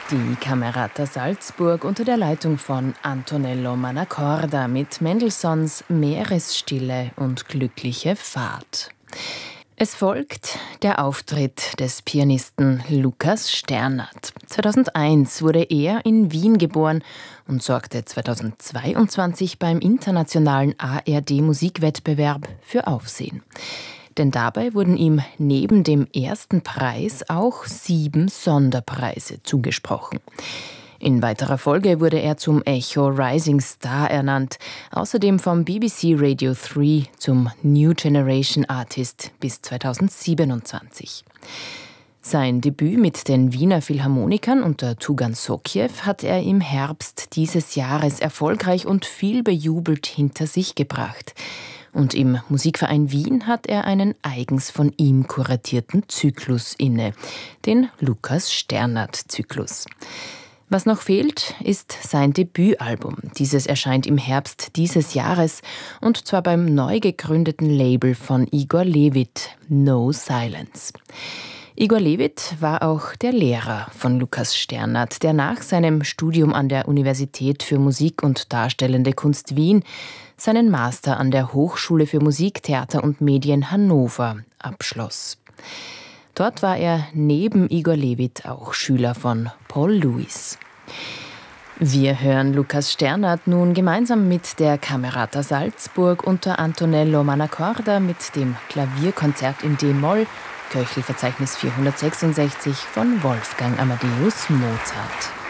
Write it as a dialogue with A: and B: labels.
A: Die Camerata Salzburg unter der Leitung von Antonello Manacorda mit Mendelssohns Meeresstille und glückliche Fahrt. Es folgt der Auftritt des Pianisten Lukas Sternert. 2001 wurde er in Wien geboren und sorgte 2022 beim internationalen ARD-Musikwettbewerb für Aufsehen. Denn dabei wurden ihm neben dem ersten Preis auch 7 Sonderpreise zugesprochen. In weiterer Folge wurde er zum Echo Rising Star ernannt, außerdem vom BBC Radio 3 zum New Generation Artist bis 2027. Sein Debüt mit den Wiener Philharmonikern unter Tugan Sokiew hat er im Herbst dieses Jahres erfolgreich und viel bejubelt hinter sich gebracht. Und im Musikverein Wien hat er einen eigens von ihm kuratierten Zyklus inne, den Lukas Sternert-Zyklus. Was noch fehlt, ist sein Debütalbum. Dieses erscheint im Herbst dieses Jahres und zwar beim neu gegründeten Label von Igor Levit, No Silence. Igor Levit war auch der Lehrer von Lukas Sternert, der nach seinem Studium an der Universität für Musik und Darstellende Kunst Wien seinen Master an der Hochschule für Musik, Theater und Medien Hannover abschloss. Dort war er neben Igor Levit auch Schüler von Paul Lewis. Wir hören Lukas Sternert nun gemeinsam mit der Camerata Salzburg unter Antonello Manacorda mit dem Klavierkonzert in d-Moll, Köchelverzeichnis 466 von Wolfgang Amadeus Mozart.